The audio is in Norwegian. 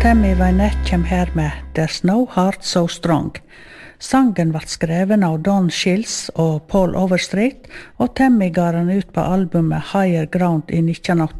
Tammy Wynette kommer her med There's No Heart So Strong. Sangen ble skreven av Don Shills og Paul Overstreet, og Tammy ga den ut på albumet Higher Ground i 1980.